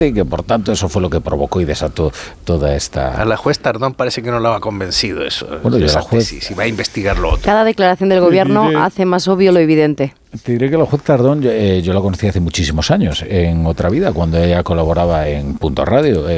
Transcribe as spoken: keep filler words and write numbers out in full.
y que por tanto eso fue lo que provocó y desató toda esta... A la juez Tardón parece que no la ha convencido eso, bueno, esa juez... tesis, y va a investigar lo otro. Cada declaración del gobierno diré, hace más obvio lo evidente. Te diré que la juez Tardón, yo, eh, yo la conocí hace muchísimos años, en otra vida, cuando ella colaboraba en Punto Radio.